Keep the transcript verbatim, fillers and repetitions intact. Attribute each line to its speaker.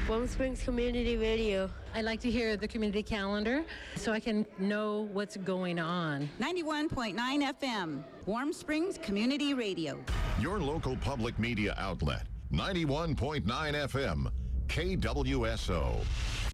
Speaker 1: Warm Springs Community Radio.
Speaker 2: I like to hear the community calendar so I can know what's going on.
Speaker 3: ninety-one point nine F M, Warm Springs Community Radio.
Speaker 4: Your local public media outlet, ninety-one point nine F M, K W S O.